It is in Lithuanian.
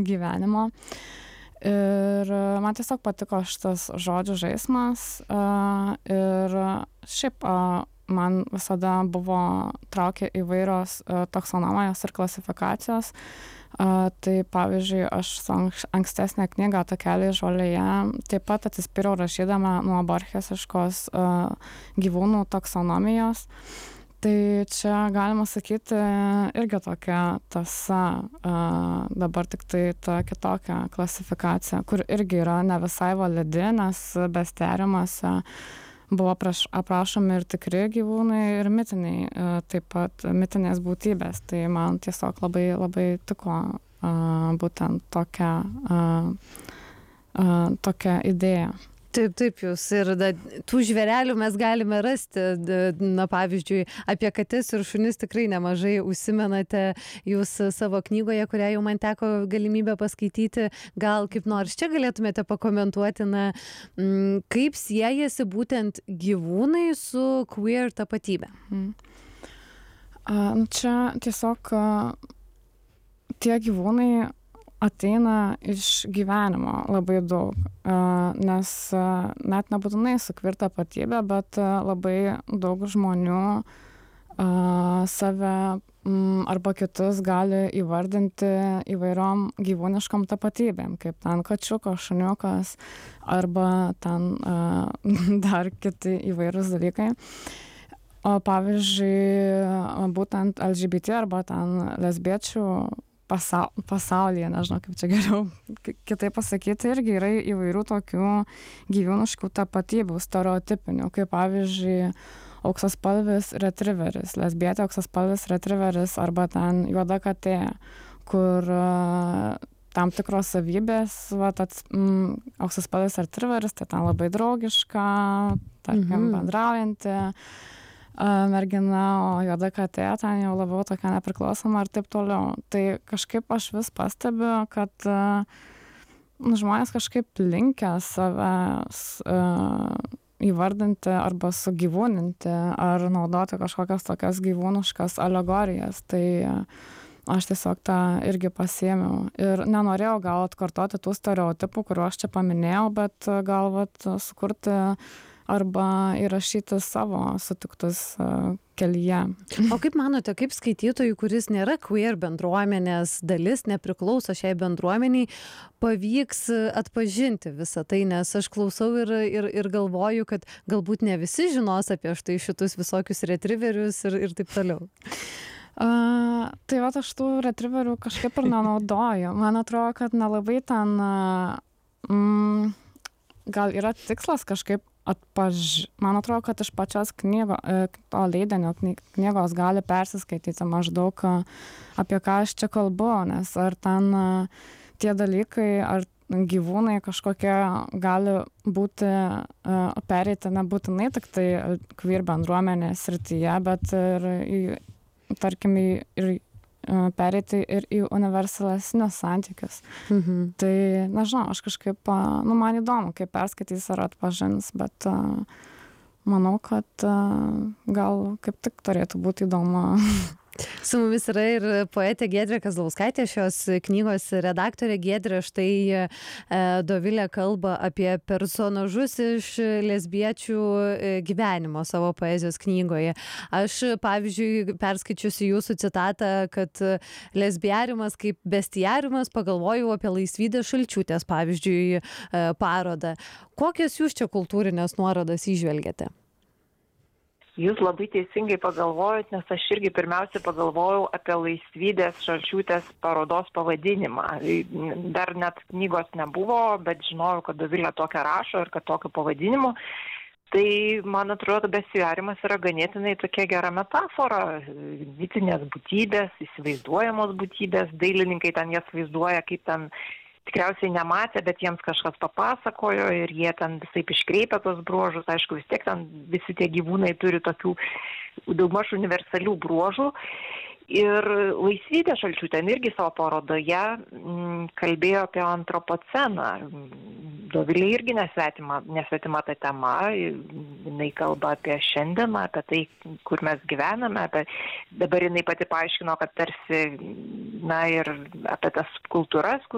gyvenimo. Ir man tiesiog patiko šitas žodžių žaismas ir šiaip man visada buvo traukia įvairios taksonomijos ir klasifikacijos. Tai pavyzdžiui, aš su ankstesnė knyga Takeliai žolėje taip pat atsispyriau rašydama nuo borchesiškos gyvūnų taksonomijos. Tai čia galima sakyti irgi tokia tąsa, dabar tik tai ta kitokia klasifikacija, kur irgi yra ne visai validi, nes bestiariumuose buvo aprašomi ir tikri gyvūnai, ir mitiniai, taip pat mitinės būtybės. Tai man tiesiog labai, labai tiko būtent tokia idėja. Taip, jūs ir tų žvėrelių mes galime rasti, na pavyzdžiui, apie kates ir šunis tikrai nemažai užsimenate jūs savo knygoje, kurią jau man teko galimybę paskaityti. Gal kaip nors čia galėtumėte pakomentuoti, na, kaip siejasi būtent gyvūnai su queer tapatybė? Čia tiesiog tie gyvūnai ateina iš gyvenimo labai daug, nes net nebūtinai su queer tapatybė, bet labai daug žmonių save arba kitus gali įvardinti įvairiom gyvūniškom tapatybėm, kaip ten kačiukas, šuniukas arba ten dar kiti įvairūs dalykai. O pavyzdžiui, būtent LGBT arba ten lesbiečių pasaulyje, nežinau kaip čia geriau kitaip pasakyti, irgi yra įvairių tokių gyvūniškų tapatybių, stereotipinių, kaip pavyzdžiui auksaspalvis retriveris, lesbietė auksaspalvis retriveris arba ten juoda katė, kur tam tikros savybės, auksaspalvis retriveris, tai ten labai draugiška, tarkim, bendraujanti mergina, o juoda katė ten jau labiau tokia nepriklausoma ir taip toliau. Tai kažkaip aš vis pastebiu, kad žmonės kažkaip linkę save įvardinti arba sugyvūninti ar naudoti kažkokias tokias gyvūniškas alegorijas. Tai aš tiesiog tą irgi pasiėmiau. Ir nenorėjau gal atkartoti tų stereotipų, kuriuos čia paminėjau, bet gal sukurti arba įrašyti savo sutiktus kelyje. O kaip manote, kaip skaitytojui, kuris nėra queer bendruomenės dalis, nepriklauso šiai bendruomeniai, pavyks atpažinti visą tai, nes aš klausau ir galvoju, kad galbūt ne visi žinos apie štai šitus visokius retriverius ir taip toliau. Tai aš tų retriverių kažkaip ir nenaudoju. Man atrodo, kad nelabai ten gal yra tikslas kažkaip man atrodo, kad iš pačios to leidinio knygos gali persiskaityti maždaug apie ką aš čia kalbu, nes ar ten tie dalykai, ar gyvūnai kažkokie gali būti pereiti nebūtinai tik tai queer bendruomenės srityje, bet ir tarkim ir pereiti ir į universalesnius santykius. Tai, nežinau, aš kažkaip, man įdomu, kaip perskaitys ar atpažins, bet manau, kad gal kaip tik turėtų būti įdomu. Su mumis yra ir poetė Giedrė Kazlauskaitė, šios knygos redaktorė. Giedrė, štai Dovilė kalba apie personažus iš lesbiečių gyvenimo savo poezijos knygoje. Aš, pavyzdžiui, perskaičiusi jūsų citatą, kad lesbiariumas kaip bestiariumas, pagalvojau apie Laisvydės Šalčiūtės, pavyzdžiui, parodą. Kokias jūs čia kultūrinės nuorodas įžvelgiate? Jūs labai teisingai pagalvojot, nes aš irgi pirmiausia pagalvojau apie Laisvydės Šalčiūtės parodos pavadinimą. Dar net knygos nebuvo, bet žinojau, kad Dovilė tokią rašo ir kad tokiu pavadinimu. Tai, man atrodo, bestiariumas yra ganėtinai tokia gera metafora. Mitinės būtybės, įsivaizduojamos būtybės, dailininkai ten jas vaizduoja, kaip ten tikriausiai nematė, bet jiems kažkas papasakojo ir jie ten visaip iškreipia tos bruožus. Aišku, vis tiek ten visi tie gyvūnai turi tokių daugmaž universalių bruožų. Ir Laisvydė Šalčiūtė irgi savo parodoje kalbėjo apie antropoceną. Dovilė irgi nesvetima ta tema. Jinai kalba apie šiandieną, apie tai, kur mes gyvename. Dabar jinai pati paaiškino, kad tarsi, ir apie tas kultūras,